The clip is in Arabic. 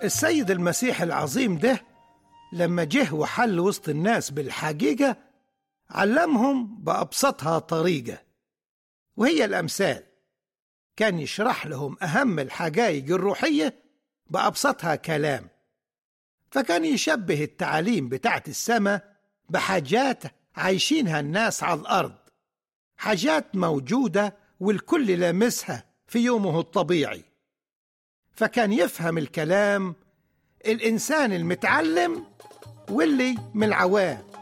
السيد المسيح العظيم ده لما جه وحل وسط الناس بالحقيقة علمهم بأبسطها طريقة، وهي الأمثال. كان يشرح لهم أهم الحقائق الروحية بأبسطها كلام، فكان يشبه التعاليم بتاعت السماء بحاجات عايشينها الناس على الأرض، حاجات موجودة والكل لامسها في يومه الطبيعي. فكان يفهم الكلام الإنسان المتعلم واللي من العوام.